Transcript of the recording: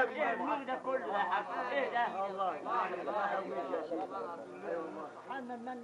ايه المين ده كله يا حاج؟ ايه ده؟ والله